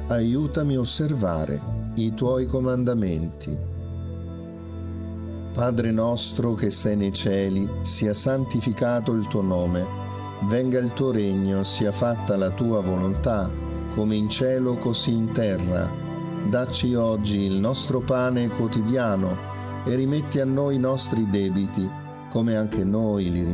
aiutami a osservare i tuoi comandamenti. Padre nostro che sei nei cieli, sia santificato il tuo nome, venga il tuo regno, sia fatta la tua volontà, come in cielo così in terra. Dacci oggi il nostro pane quotidiano e rimetti a noi i nostri debiti, come anche noi li